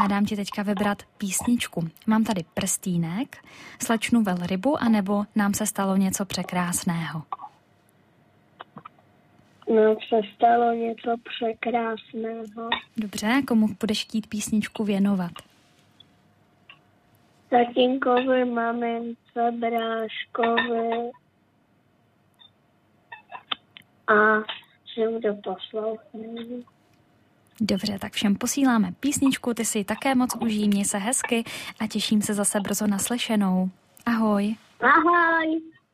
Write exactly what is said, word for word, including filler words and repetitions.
a dám ti teďka vybrat písničku. Mám tady Prstínek, Slečnu velrybu, anebo Nám se stalo něco překrásného. Nám se stalo něco překrásného. Dobře, komu budeš chtít písničku věnovat? Tatínkovi, mamince, bráškovi a všem, kdo poslouchají. Dobře, tak všem posíláme písničku, ty si ji také moc užij, měj se hezky a těším se zase brzo naslyšenou. Ahoj. Ahoj.